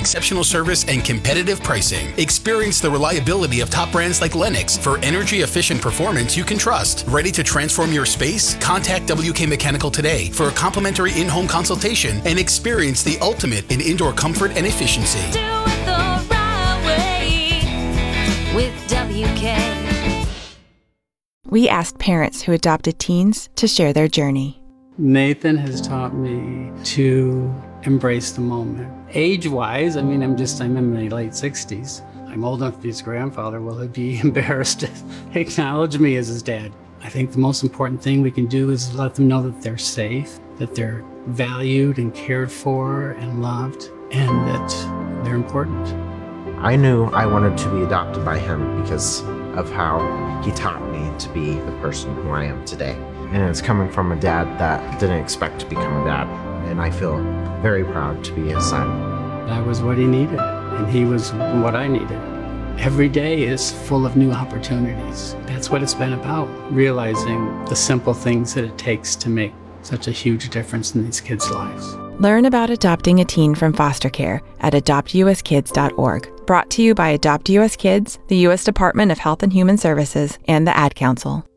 exceptional service, and competitive pricing. Experience the reliability of top brands like Lennox for energy-efficient performance you can trust. Ready to transform your space? Contact WK Mechanical today for a complimentary in-home consultation and experience the ultimate in indoor comfort and efficiency. Do it the right way with WK. We asked parents who adopted teens to share their journey. Nathan has taught me to embrace the moment. Age-wise, I'm in my late 60s. I'm old enough to be his grandfather. Will he be embarrassed to acknowledge me as his dad? I think the most important thing we can do is let them know that they're safe, that they're valued and cared for and loved, and that they're important. I knew I wanted to be adopted by him because of how he taught me to be the person who I am today. And it's coming from a dad that didn't expect to become a dad. And I feel very proud to be his son. I was what he needed, and he was what I needed. Every day is full of new opportunities. That's what it's been about, realizing the simple things that it takes to make such a huge difference in these kids' lives. Learn about adopting a teen from foster care at adoptuskids.org. Brought to you by Adopt US Kids, the U.S. Department of Health and Human Services, and the Ad Council.